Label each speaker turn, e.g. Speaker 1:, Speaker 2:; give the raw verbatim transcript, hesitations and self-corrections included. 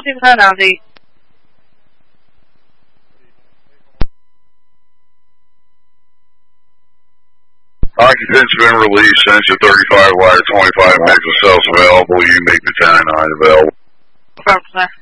Speaker 1: Sì, sì.
Speaker 2: Occupants been released. Engine thirty-five, wire twenty-five, makes the cells available. You make the ten and nine available.
Speaker 1: Okay.